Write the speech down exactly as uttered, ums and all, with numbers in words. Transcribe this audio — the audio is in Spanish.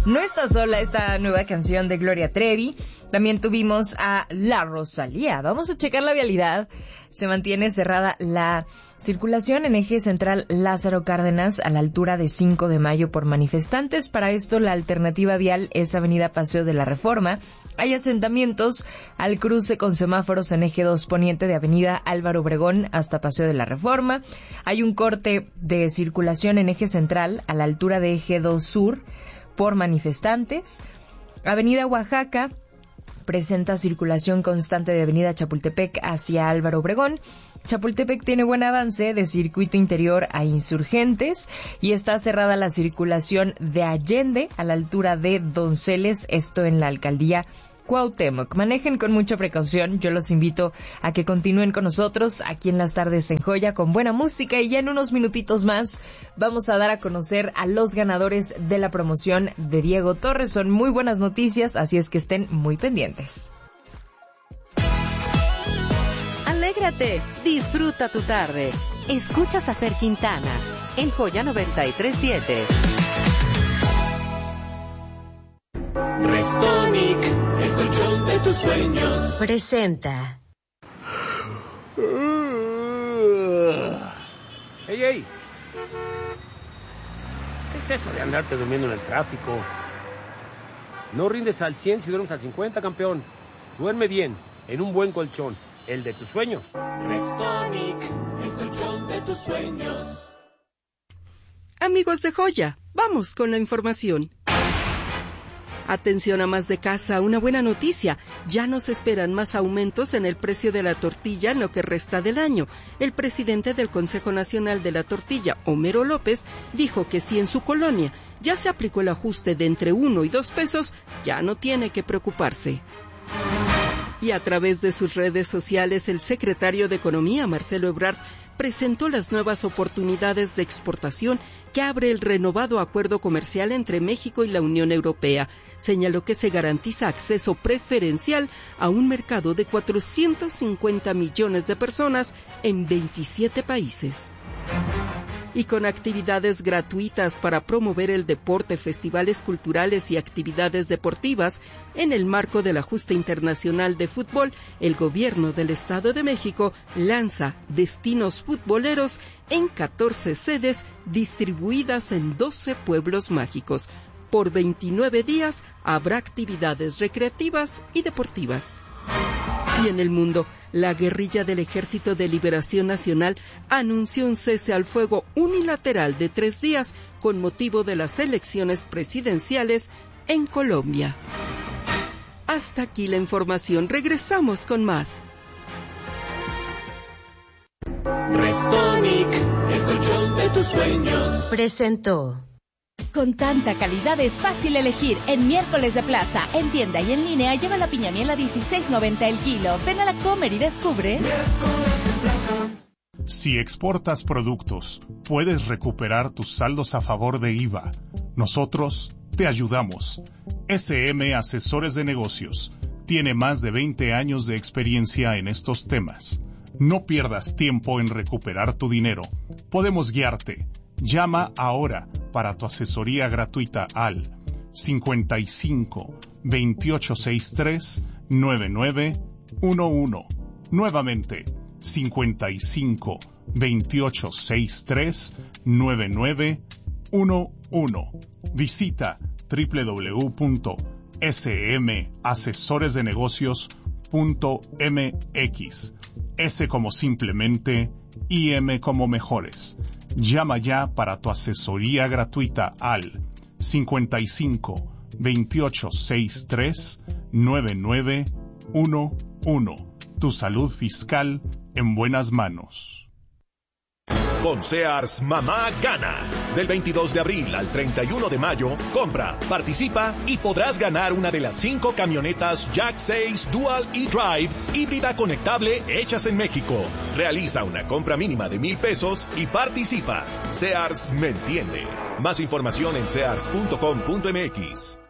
No Estás Sola, esta nueva canción de Gloria Trevi. También tuvimos a La Rosalía. Vamos a checar la vialidad. Se mantiene cerrada la circulación en eje central Lázaro Cárdenas a la altura de cinco de mayo por manifestantes. Para esto, la alternativa vial es Avenida Paseo de la Reforma. Hay asentamientos al cruce con semáforos en eje dos poniente de Avenida Álvaro Obregón hasta Paseo de la Reforma. Hay un corte de circulación en eje central a la altura de eje dos sur por manifestantes. Avenida Oaxaca presenta circulación constante de Avenida Chapultepec hacia Álvaro Obregón. Chapultepec tiene buen avance de circuito interior a Insurgentes y está cerrada la circulación de Allende a la altura de Donceles, esto en la alcaldía Cuauhtémoc. Manejen con mucha precaución. Yo los invito a que continúen con nosotros aquí en Las Tardes en Joya con buena música, y ya en unos minutitos más vamos a dar a conocer a los ganadores de la promoción de Diego Torres. Son muy buenas noticias, así es que estén muy pendientes. Alégrate, disfruta tu tarde. Escuchas a Fer Quintana en Joya noventa y tres punto siete. Restonic, el colchón de tus sueños, presenta. ¡Ey, ey! ¿Qué es eso de andarte durmiendo en el tráfico? No rindes al cien si duermes al cincuenta, campeón. Duerme bien, en un buen colchón, el de tus sueños. Restonic, el colchón de tus sueños. Amigos de Joya, vamos con la información. Atención, amas de casa, una buena noticia. Ya no se esperan más aumentos en el precio de la tortilla en lo que resta del año. El presidente del Consejo Nacional de la Tortilla, Homero López, dijo que si en su colonia ya se aplicó el ajuste de entre uno y dos pesos, ya no tiene que preocuparse. Y a través de sus redes sociales, el secretario de Economía, Marcelo Ebrard, presentó las nuevas oportunidades de exportación que abre el renovado acuerdo comercial entre México y la Unión Europea. Señaló que se garantiza acceso preferencial a un mercado de cuatrocientos cincuenta millones de personas en veintisiete países. Y con actividades gratuitas para promover el deporte, festivales culturales y actividades deportivas, en el marco del Ajuste Internacional de Fútbol, el Gobierno del Estado de México lanza destinos futboleros en catorce sedes distribuidas en doce pueblos mágicos. Por veintinueve días habrá actividades recreativas y deportivas. Y en el mundo, la guerrilla del Ejército de Liberación Nacional anunció un cese al fuego unilateral de tres días con motivo de las elecciones presidenciales en Colombia. Hasta aquí la información. Regresamos con más. Restonic, el colchón de tus sueños, presentó. Con tanta calidad es fácil elegir. En Miércoles de Plaza, en tienda y en línea, lleva la piña miel a dieciséis noventa el kilo. Ven a la Comer y descubre. Miércoles de Plaza. Si exportas productos, puedes recuperar tus saldos a favor de I V A. Nosotros te ayudamos. S M Asesores de Negocios tiene más de veinte años de experiencia en estos temas. No pierdas tiempo en recuperar tu dinero. Podemos guiarte. Llama ahora para tu asesoría gratuita al cincuenta y cinco, veintiocho sesenta y tres, noventa y nueve once. Nuevamente, cincuenta y cinco, veintiocho sesenta y tres, noventa y nueve once. Visita doble u doble u doble u punto s m asesores de negocios punto m x. S como simplemente y M como mejores. Llama ya para tu asesoría gratuita al cincuenta y cinco, veintiocho sesenta y tres, noventa y nueve once. Tu salud fiscal en buenas manos. Con Sears, mamá gana. Del veintidós de abril al treinta y uno de mayo, compra, participa y podrás ganar una de las cinco camionetas Jack seis Dual E-Drive híbrida conectable hechas en México. Realiza una compra mínima de mil pesos y participa. Sears me entiende. Más información en sears punto com punto m x.